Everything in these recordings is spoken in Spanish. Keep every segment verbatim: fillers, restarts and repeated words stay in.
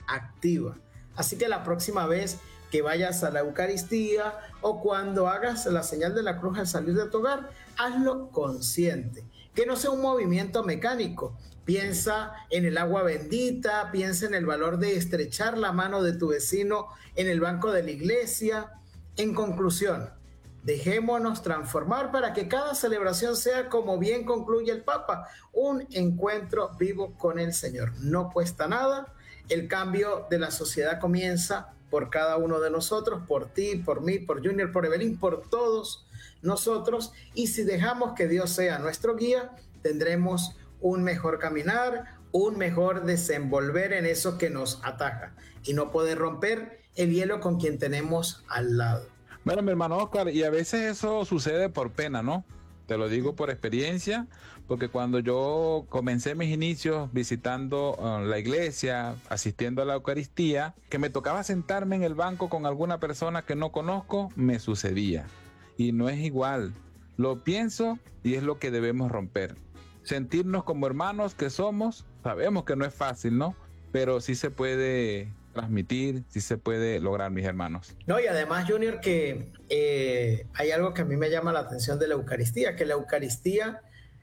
activa. Así que la próxima vez que vayas a la Eucaristía o cuando hagas la señal de la cruz al salir de tu hogar, hazlo consciente, que no sea un movimiento mecánico. Piensa en el agua bendita, piensa en el valor de estrechar la mano de tu vecino en el banco de la iglesia. En conclusión, dejémonos transformar para que cada celebración sea, como bien concluye el Papa, un encuentro vivo con el Señor. No cuesta nada, el cambio de la sociedad comienza por cada uno de nosotros, por ti, por mí, por Junior, por Evelyn, por todos nosotros. Y si dejamos que Dios sea nuestro guía, tendremos un mejor caminar, un mejor desenvolver en eso que nos ataja y no poder romper el hielo con quien tenemos al lado. Bueno, mi hermano Oscar, y a veces eso sucede por pena, ¿no? Te lo digo por experiencia, porque cuando yo comencé mis inicios visitando uh, la iglesia, asistiendo a la Eucaristía, que me tocaba sentarme en el banco con alguna persona que no conozco, me sucedía. Y no es igual. Lo pienso y es lo que debemos romper. Sentirnos como hermanos que somos, sabemos que no es fácil, ¿no? Pero sí se puede transmitir, sí se puede lograr, mis hermanos. No, y además, Junior, que eh, hay algo que a mí me llama la atención de la Eucaristía, que la Eucaristía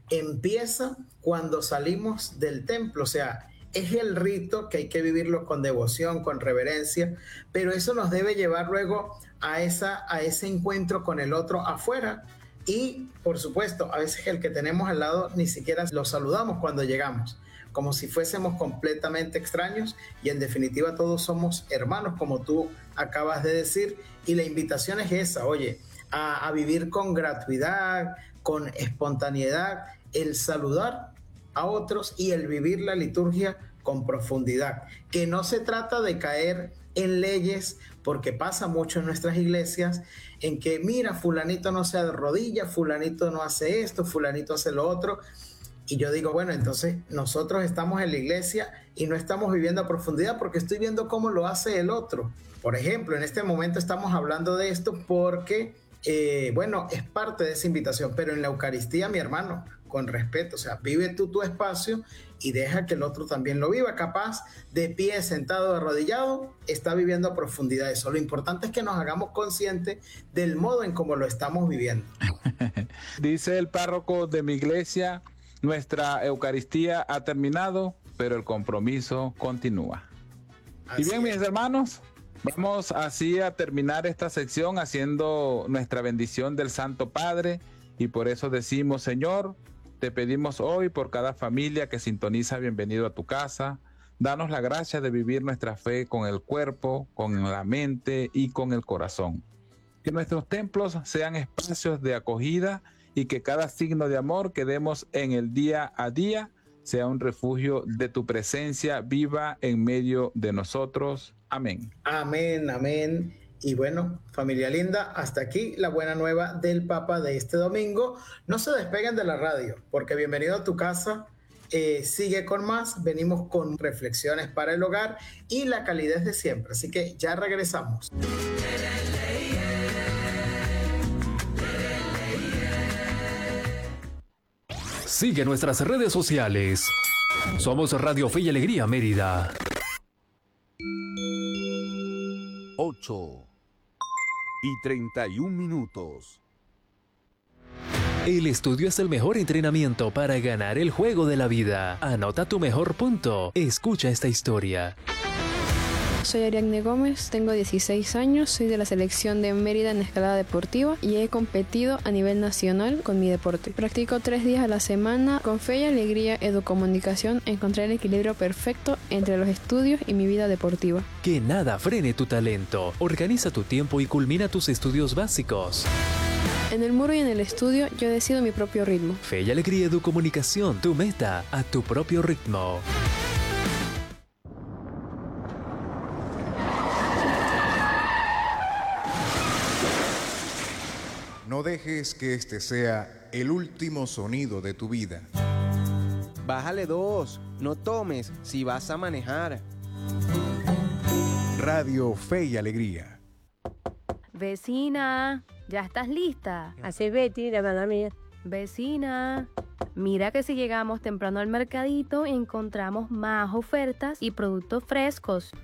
empieza cuando salimos del templo, o sea, es el rito que hay que vivirlo con devoción, con reverencia, pero eso nos debe llevar luego a, esa, a ese encuentro con el otro afuera. Y, por supuesto, a veces el que tenemos al lado ni siquiera lo saludamos cuando llegamos, como si fuésemos completamente extraños, y en definitiva todos somos hermanos, como tú acabas de decir, y la invitación es esa, oye, a, a vivir con gratuidad, con espontaneidad, el saludar a otros y el vivir la liturgia con profundidad, que no se trata de caer en leyes, porque pasa mucho en nuestras iglesias, en que mira, fulanito no se arrodilla, fulanito no hace esto, fulanito hace lo otro. Y yo digo, bueno, entonces nosotros estamos en la iglesia y no estamos viviendo a profundidad porque estoy viendo cómo lo hace el otro. Por ejemplo, en este momento estamos hablando de esto porque, eh, bueno, es parte de esa invitación, pero en la Eucaristía, mi hermano, con respeto, o sea, vive tú tu espacio y deja que el otro también lo viva. Capaz, de pie, sentado, arrodillado, está viviendo a profundidad eso. Lo importante es que nos hagamos conscientes del modo en cómo lo estamos viviendo. Dice el párroco de mi iglesia: nuestra Eucaristía ha terminado, pero el compromiso continúa. Así y bien, es. Mis hermanos, vamos así a terminar esta sección haciendo nuestra bendición del Santo Padre, y por eso decimos: Señor, te pedimos hoy por cada familia que sintoniza Bienvenido a tu Casa, danos la gracia de vivir nuestra fe con el cuerpo, con la mente y con el corazón. Que nuestros templos sean espacios de acogida y que cada signo de amor que demos en el día a día sea un refugio de tu presencia viva en medio de nosotros. Amén. Amén, amén. Y bueno, familia linda, hasta aquí la buena nueva del Papa de este domingo. No se despeguen de la radio, porque Bienvenido a tu Casa eh, sigue con más. Venimos con reflexiones para el hogar y la calidez de siempre. Así que ya regresamos. Sigue nuestras redes sociales. Somos Radio Fe y Alegría Mérida. ocho y treinta y un minutos. El estudio es el mejor entrenamiento para ganar el juego de la vida. Anota tu mejor punto. Escucha esta historia. Soy Ariadne Gómez, tengo dieciséis años, soy de la selección de Mérida en escalada deportiva y he competido a nivel nacional con mi deporte. Practico tres días a la semana. Con Fe y Alegría Educomunicación encontré el equilibrio perfecto entre los estudios y mi vida deportiva. Que nada frene tu talento. Organiza tu tiempo y culmina tus estudios básicos. En el muro y en el estudio yo decido mi propio ritmo. Fe y Alegría Educomunicación, tu meta a tu propio ritmo. No dejes que este sea el último sonido de tu vida. Bájale dos, no tomes si vas a manejar. Radio Fe y Alegría. Vecina, ¿ya estás lista? Así Betty, la hermana mía. Vecina, mira que si llegamos temprano al mercadito encontramos más ofertas y productos frescos.